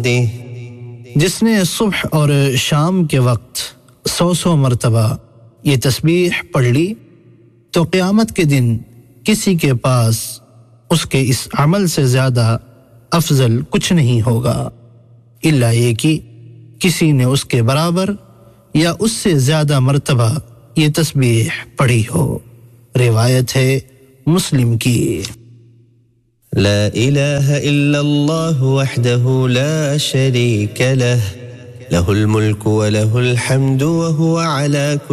बिहम्दिह जिसने सुबह और शाम के वक्त 100 मरतबा ये तस्बीह पढ़ ली तो क़यामत के दिन किसी के पास उसके इस अमल से ज़्यादा अफजल कुछ नहीं होगा इल्ला ये कि किसी ने उसके बराबर या उससे ज़्यादा मरतबा ये तस्बीह पढ़ी हो। रिवायत है मुस्लिम की। ला इलाहा इल्लल्लाह वहदहु ला शरीक लह लहुल मुल्कु व लहुल हम्दु व हुवा अला